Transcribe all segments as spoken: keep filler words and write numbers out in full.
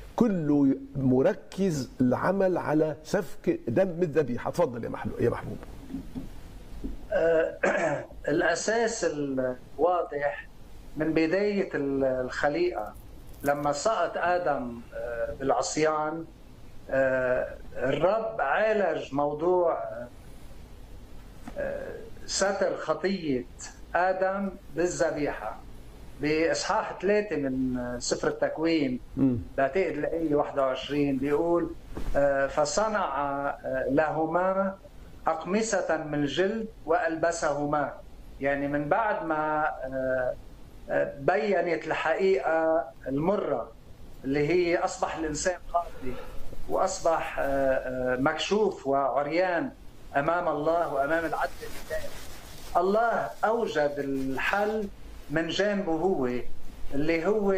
كله مركز العمل على سفك دم الذبيحه. تفضل يا يا محبوب. الأساس الواضح من بداية الخليقة لما سقط آدم بالعصيان، الرب عالج موضوع ستر خطية آدم بالذبيحة بإصحاح ثلاثة من سفر التكوين. بعتقد الآية واحد وعشرين بيقول: فصنع لهما أقمصة من جلد وألبسهما. يعني من بعد ما بينت الحقيقة المرة اللي هي أصبح الإنسان خاطئ وأصبح مكشوف وعريان أمام الله وأمام العدل الإلهي، الله أوجد الحل من جانبه هو، اللي هو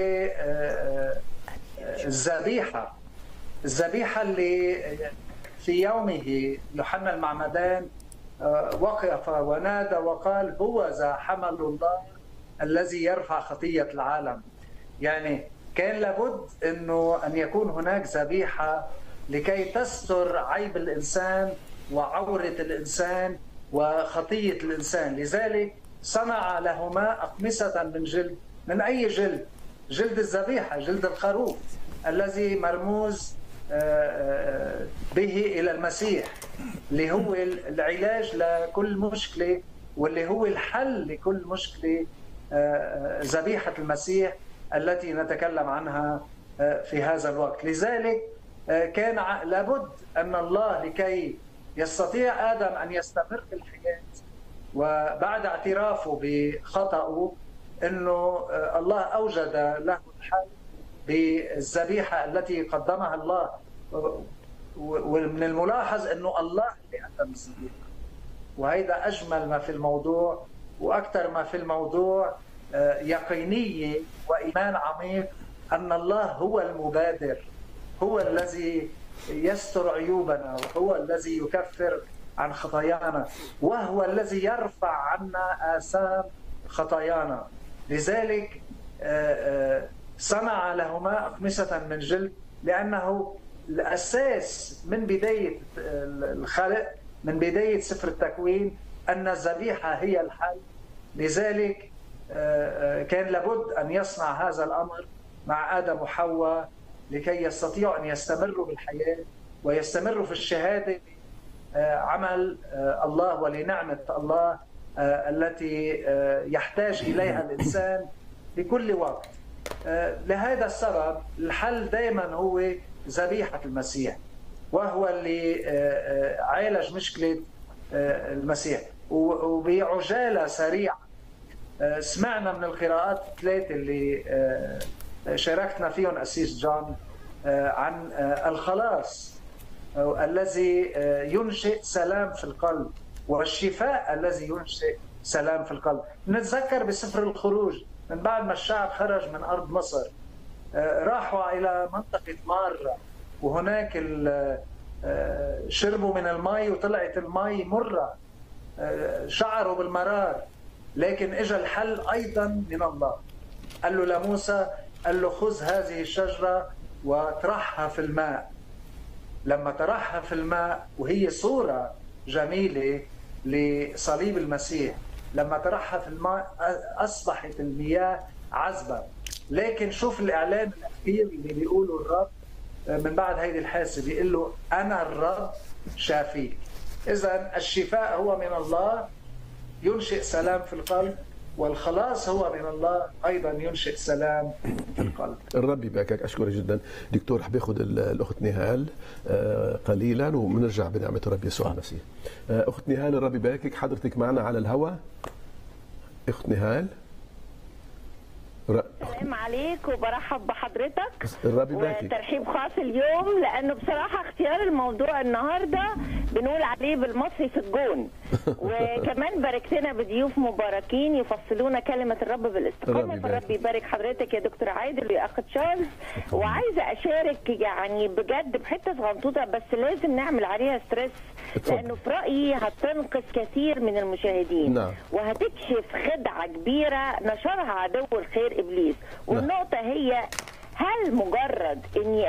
الذبيحة. الذبيحة اللي في يومه يوحنا المعمدان وقف ونادى وقال: هو ذا حمل الله الذي يرفع خطية العالم. يعني كان لابد انه ان يكون هناك ذبيحة لكي تستر عيب الانسان وعورة الانسان وخطية الانسان. لذلك صنع لهما أقمصة من جلد. من اي جلد؟ جلد الذبيحة، جلد الخروف الذي مرموز به إلى المسيح، اللي هو العلاج لكل مشكلة واللي هو الحل لكل مشكلة، ذبيحة المسيح التي نتكلم عنها في هذا الوقت. لذلك كان لابد أن الله لكي يستطيع آدم أن يستمر في الحياة وبعد اعترافه بخطأه، أنه الله أوجد له الحل بالذبيحة التي قدمها الله. ومن الملاحظ أنه الله اللي قدم الذبيحة، وهذا أجمل ما في الموضوع وأكثر ما في الموضوع يقينية وإيمان عميق أن الله هو المبادر، هو الذي يستر عيوبنا، وهو الذي يكفر عن خطايانا، وهو الذي يرفع عنا آثام خطايانا. لذلك صنع لهما أقمصة من جلد، لأنه الأساس من بداية الخلق، من بداية سفر التكوين، أن الذبيحة هي الحل. لذلك كان لابد أن يصنع هذا الأمر مع آدم وحواء لكي يستطيعوا أن يستمروا بالحياة ويستمروا في الشهادة عمل الله ولنعمة الله التي يحتاج إليها الإنسان في كل وقت. لهذا السبب الحل دائما هو ذبيحة المسيح، وهو اللي عالج مشكلة المسيح. وبعجالة سريعة سمعنا من القراءات الثلاثة اللي شاركنا فيهم أسيس جون عن الخلاص الذي ينشئ سلام في القلب والشفاء الذي ينشئ سلام في القلب. نتذكر بسفر الخروج من بعد ما الشعب خرج من أرض مصر، راحوا إلى منطقة مارة، وهناك شربوا من الماء وطلعت الماء مرة، شعروا بالمرار، لكن اجى الحل أيضا من الله. قال له لموسى، قال له: خذ هذه الشجرة وطرحها في الماء. لما طرحها في الماء، وهي صورة جميلة لصليب المسيح، لما طرحها في الماء أصبحت المياه عذبة. لكن شوف الإعلان الأخير اللي بيقوله الرب من بعد هيدي الحاسة، بيقول له: أنا الرب شافيك. إذن الشفاء هو من الله ينشئ سلام في القلب، والخلاص هو من الله أيضا ينشئ سلام في القلب. الرب يباركك. أشكرك جدا دكتور. حبي أخذ الأخت نهال قليلا وبنرجع بنعمة الرب يسوع المسيح. أخت نهال الرب يباركك، حضرتك معنا على الهواء. أخت نهال، السلام عليك وبرحب بحضرتك. الرب يباركك. وترحيب خاص اليوم، لانه بصراحه اختيار الموضوع النهارده بنقول عليه بالمصري في الجون. وكمان باركتنا بضيوف مباركين يفصلونا كلمه الرب بالاستقامه. فالرب يبارك حضرتك يا دكتور عادل ويا اخ تشارلز. وعايزه اشارك يعني بجد بحته صغنطوطه بس لازم نعمل عليها ستريس، لانه في رايي هتنقذ كثير من المشاهدين. نعم. وهتكشف خدعه كبيره نشرها عدو الخير ابليس. والنقطه هي: هل مجرد اني